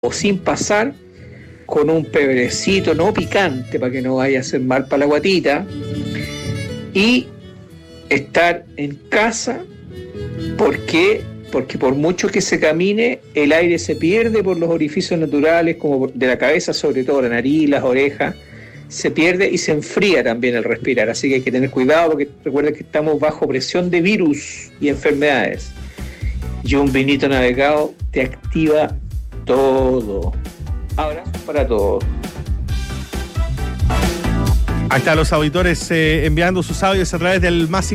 o sin pasar, con un pebrecito no picante para que no vaya a hacer mal para la guatita, y estar en casa. Porque por mucho que se camine, el aire se pierde por los orificios naturales, como de la cabeza, sobre todo la nariz, las orejas, se pierde y se enfría también el respirar. Así que hay que tener cuidado, porque recuerden que estamos bajo presión de virus y enfermedades. Y un vinito navegado te activa todo. Abrazo para todos. Ahí están los auditores enviando sus audios a través del más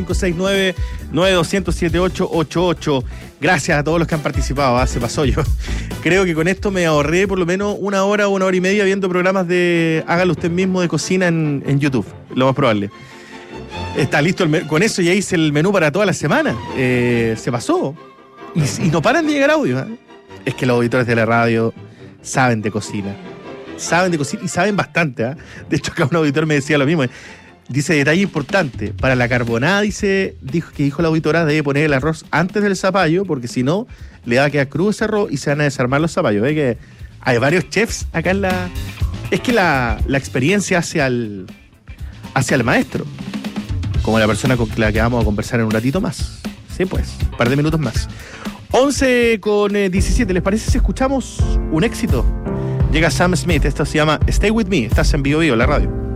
569-9200-7888. Gracias a todos los que han participado. Se pasó yo. Creo que con esto me ahorré por lo menos una hora y media viendo programas de hágalo usted mismo de cocina en YouTube. Lo más probable. Está listo con eso, ya hice el menú para toda la semana. Se pasó. Y no paran de llegar audios. Es que los auditores de la radio saben de cocina. Saben de cocina y saben bastante. De hecho, acá un auditor me decía lo mismo. Dice, detalle importante, para la carbonada, dijo la auditora, debe poner el arroz antes del zapallo, porque si no, le va a quedar crudo ese arroz y se van a desarmar los zapallos. Ve que hay varios chefs acá en la... Es que la experiencia hacia el maestro, como la persona con la que vamos a conversar en un ratito más. Sí, pues, un par de minutos más. 11:17, ¿les parece si escuchamos un éxito? Llega Sam Smith, esto se llama Stay With Me, estás en Bio Bio, la radio.